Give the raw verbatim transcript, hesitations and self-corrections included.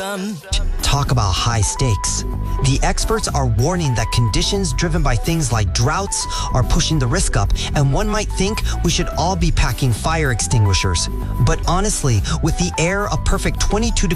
some. Talk about high stakes. The experts are warning that conditions driven by things like droughts are pushing the risk up, and one might think we should all be packing fire extinguishers. But honestly, with the air a perfect twenty-two